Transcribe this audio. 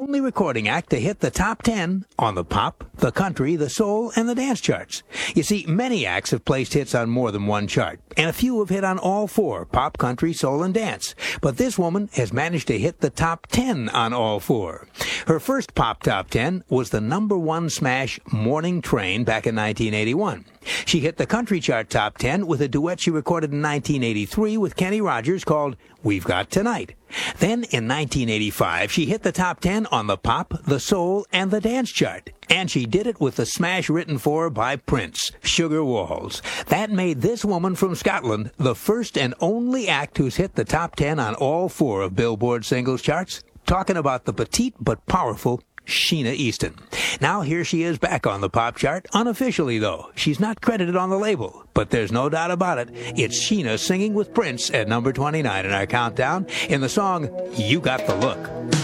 only recording act to hit the top 10 on the pop, the country, the soul, and the dance charts. You see, many acts have placed hits on more than one chart, and a few have hit on all four, pop, country, soul, and dance. But this woman has managed to hit the top 10 on all four. Her first pop top 10 was the #1 smash Morning Train back in 1981. She hit the country chart top 10 with a duet she recorded in 1983 with Kenny Rogers called We've Got Tonight. Then in 1985, she hit the top 10 on the pop, the soul, and the dance chart. And she did it with the smash written for her by Prince, Sugar Walls. That made this woman from Scotland the first and only act who's hit the top 10 on all four of Billboard singles charts. Talking about the petite but powerful Sheena Easton. Now here she is back on the pop chart, unofficially though. She's not credited on the label, but there's no doubt about it. It's Sheena singing with Prince at number 29 in our countdown in the song You Got the Look.